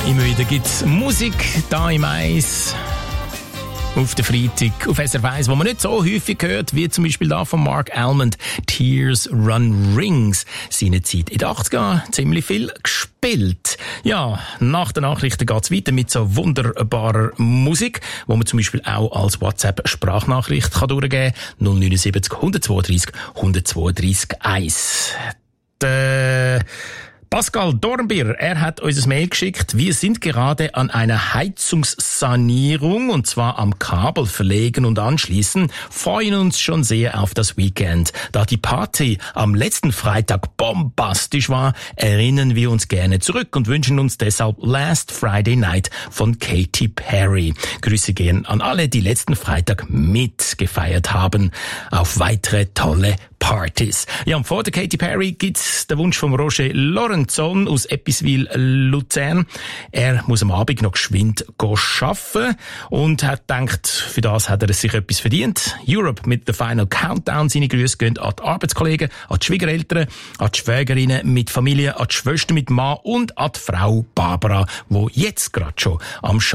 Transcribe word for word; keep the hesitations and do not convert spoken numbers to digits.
immer wieder gibt es Musik da im Eis. Auf der Freitag auf S R F eins, wo man nicht so häufig hört, wie zum Beispiel da von Mark Almond, Tears Run Rings. Seine Zeit in den achtziger ziemlich viel gespielt. Ja, nach den Nachrichten geht's weiter mit so wunderbarer Musik, wo man zum Beispiel auch als WhatsApp-Sprachnachricht kann durchgeben kann. null neun sieben null eins zwei drei eins zwei drei eins. Der Pascal Dornbirn, er hat uns ein Mail geschickt. Wir sind gerade an einer Heizungssanierung und zwar am Kabel verlegen und anschließen. Freuen uns schon sehr auf das Weekend. Da die Party am letzten Freitag bombastisch war, erinnern wir uns gerne zurück und wünschen uns deshalb Last Friday Night von Katy Perry. Grüße gehen an alle, die letzten Freitag mitgefeiert haben. Auf weitere tolle Partys. Ja, und vor der Katy Perry gibt's den Wunsch von Roger Lorenzon aus Episwil, Luzern. Er muss am Abend noch geschwind arbeiten und hat gedacht, für das hat er sich etwas verdient. Europe mit The Final Countdown. Seine Grüße gehen an die Arbeitskollegen, an die Schwiegereltern, an die Schwägerinnen mit Familie, an die Schwester mit Mann und an die Frau Barbara, die jetzt gerade schon am